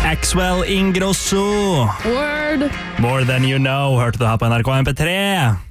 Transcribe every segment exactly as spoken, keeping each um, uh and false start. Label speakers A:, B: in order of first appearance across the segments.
A: Axwell Ingrosso.
B: Word.
A: More Than You Know, hørte du her på N R K M P tre.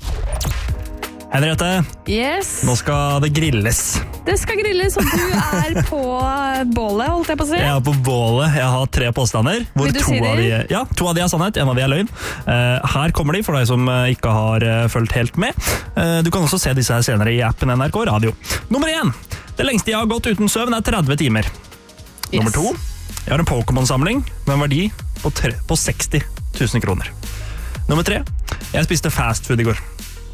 A: Henriette,
B: Yes.
A: nå skal det grilles.
B: Det skal grilles, og du er på bålet, holdt jeg på å si.
A: Jeg er på bålet, jeg har tre påstander. Hvor
B: Vil du
A: to
B: si
A: av
B: de?
A: de, ja, to av de er sannhet, en av de er løgn. Eh, her kommer de, for deg som eh, ikke har eh, fulgt helt med. Eh, du kan også se disse her senere i appen N R K Radio. Nummer én. Det lengste jeg har gått uten søvn er tretti timer. Nummer to. Jeg har en Pokémon-samling med en verdi på, tre, på seksti tusen kroner. Nummer tre. Jeg spiste fast food i går.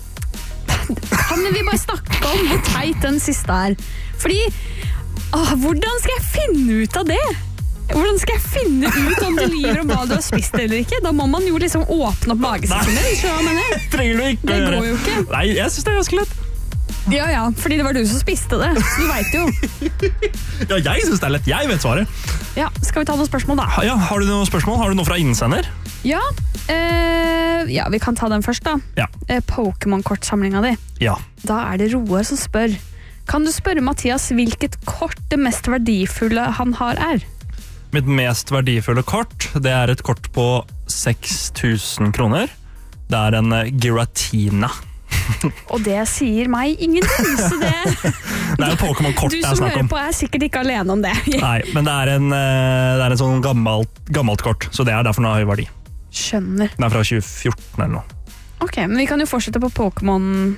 B: Kan vi bare snakke om hvor teit den siste er? Fordi, åh, hvordan skal jeg finne ut av det? Hvordan skal jeg finne ut om du lyver om hva du har spist eller ikke? Da må man jo liksom åpne opp magesekken din, så hva mener jeg?
A: Trenger du ikke
B: Det
A: å gjøre.
B: går jo ikke.
A: Nei, jeg synes det er ganske lett.
B: Ja, ja, fordi det var du som spiste det. Du vet jo.
A: Ja, jeg synes det er lett. Jeg vet svaret.
B: Ja, skal vi ta noen spørsmål da?
A: Ja, har du noen spørsmål? Har du noe fra innsender?
B: Ja, eh, ja vi kan ta den først da.
A: Ja.
B: Eh, Pokémon-kortsamlinga di.
A: Ja.
B: Da er det Roar som spør. Kan du spørre Mathias hvilket kort det mest verdifulle han har er?
A: Mitt mest verdifulle kort, det er et kort på seks tusen kroner. Det er en eh, Giratina.
B: Og det sier meg ingenting, så det...
A: Det er jo Pokémon-kort
B: Du
A: det er
B: som
A: snakk
B: hører
A: om.
B: på er sikkert ikke alene om det.
A: Nei, men det er en, eh, det er en sånn gammelt, gammelt kort, så det er derfor den har høy verdi.
B: Skjønner.
A: Den er fra tjue fjorten eller noe.
B: Ok, men vi kan jo fortsette på Pokémon-samlingen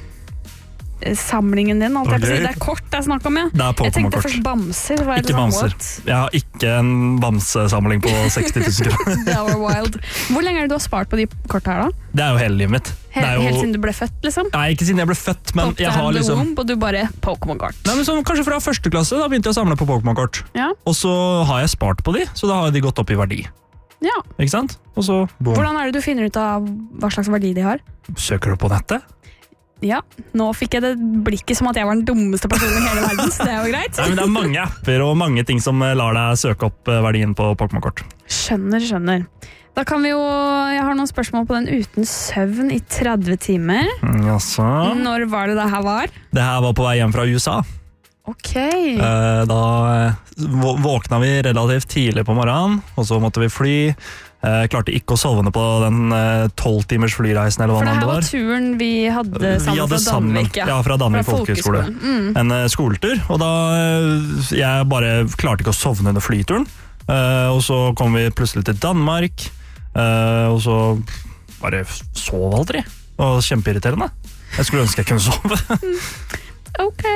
B: din. Alt jeg på å si.
A: Ok.
B: Det er kort jeg snakker om, ja.
A: Det er
B: Jeg tenkte
A: Pokémon-kort.
B: først bamser. Var det
A: Ikke
B: sånn,
A: bamser.
B: what?
A: Jeg har ikke en bamsesamling på seksti tusen kroner.
B: Det var wild. Hvor lenge er det du har spart på de kortene her da?
A: Det er jo hele livet mitt.
B: Helt,
A: Det er jo...
B: helt siden du ble født, liksom?
A: Nei, ikke siden jeg ble født, men
B: Popped
A: jeg har
B: out of the
A: liksom...
B: womb, og du bare Pokémon-kort.
A: Nei, men sånn, kanskje fra første klasse, da begynte jeg å samle på Pokémon-kort.
B: Ja.
A: Og så har jeg spart på de, så da har de gått opp i verdi.
B: Ja.
A: Ikke sant? Og så, boom.
B: Hvordan er det du finner ut av hva slags verdi de har?
A: Søker du på nettet?
B: Ja, nå fikk jeg det blikket som at jeg var den dummeste personen i hele verden, så det er jo greit.
A: Nei, men det er mange apper og mange ting som eh, lar deg søke opp eh, verdien på Pokémon-kort.
B: Skjønner, skjønner. Da kan vi jo, jeg har noen spørsmål på den uten søvn i tretti timer.
A: Mm, jaså.
B: Når var det det her var?
A: Det her var på vei hjem fra U S A.
B: Ok.
A: Eh, da eh, vå- våkna vi relativt tidlig på morgenen, og så måtte vi fly. Eh, klarte ikke å sovne på den tolv timers flyreisen, eller hva
B: For det
A: det
B: her var
A: var.
B: turen vi hadde
A: Vi
B: sammen
A: hadde
B: fra
A: sammen,
B: Danvik.
A: ja, fra Danvik
B: Fra
A: folkehøgskole.
B: folkehøgskolen. Mm.
A: En eh, skoletur, og da eh, jeg bare klarte ikke å sovne under flyturen. Eh, og så kom vi plutselig til Danmark, eh, og så bare sov aldri. Og kjempeirriterende. Jeg skulle ønske jeg kunne sove.
B: Ok.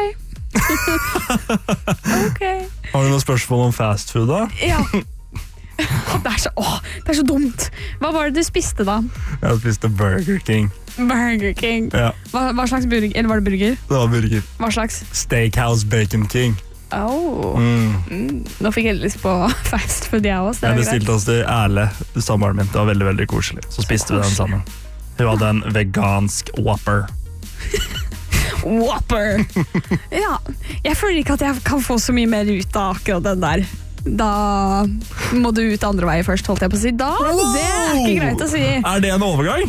B: Ok.
A: Har du noen spørsmål om fast food da?
B: Ja. Det er, så, åh, det er så dumt. Hva var det du spiste da?
A: Jeg spiste Burger King.
B: Burger King.
A: Ja,
B: Hva, hva slags burger? Eller var det burger?
A: det var burger.
B: Hva slags?
A: Steakhouse Bacon King.
B: Oh.
A: Mm.
B: Mm. Nå fikk jeg lyst på fast food, jeg også. Det
A: Jeg
B: er jo greit.
A: bestilte oss til Erle, samboeren min. Det var veldig, veldig koselig. Så spiste vi den sammen. Hun hadde en vegansk Whopper.
B: Whopper! Ja, jeg føler ikke at jeg kan få så mye mer ut av akkurat den der. Da må du ut andre veier først, holdt jeg på å si. Da, det er ikke greit å si.
A: Er det en overgang?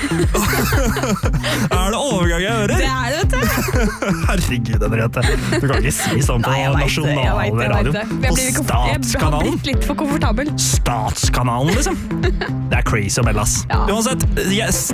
A: Er det overgang jeg hører?
B: Det er det, vet du.
A: Herregud, Henriette. Du kan ikke si sånn på
B: Nei, jeg vet det, jeg vet det, jeg vet
A: nasjonalradio.
B: det. Jeg,
A: På
B: blir ikke- jeg har
A: statskanalen.
B: blitt litt for komfortabel.
A: Statskanalen, liksom. Det er crazy å melde, ass.
B: Ja.
A: Uansett, yes,